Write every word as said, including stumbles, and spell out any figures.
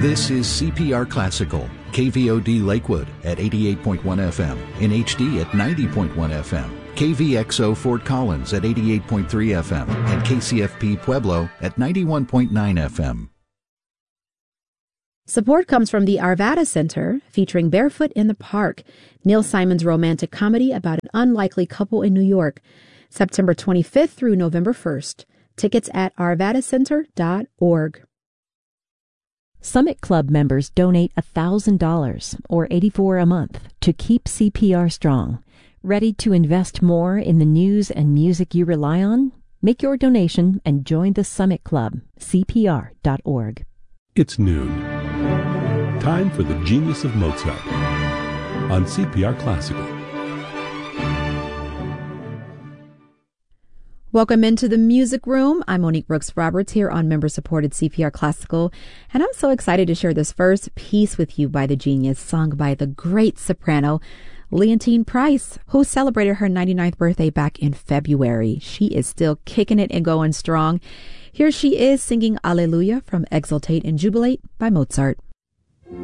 This is C P R Classical, K V O D Lakewood at eighty-eight point one F M, in H D at ninety point one F M, K V X O Fort Collins at eighty-eight point three F M, and K C F P Pueblo at ninety-one point nine F M. Support comes from the Arvada Center, featuring Barefoot in the Park, Neil Simon's romantic comedy about an unlikely couple in New York, September twenty-fifth through November first. Tickets at arvada center dot org. Summit Club members donate one thousand dollars, or eighty-four dollars a month, to keep C P R strong. Ready to invest more in the news and music you rely on? Make your donation and join the Summit Club, C P R dot org. It's noon. Time for the Genius of Mozart on C P R Classical. Welcome into the music room. I'm Monique Brooks-Roberts here on member-supported C P R Classical, and I'm so excited to share this first piece with you by the genius, sung by the great soprano Leontyne Price, who celebrated her ninety-ninth birthday back in February. She is still kicking it and going strong. Here she is singing Alleluia from Exultate and Jubilate by Mozart.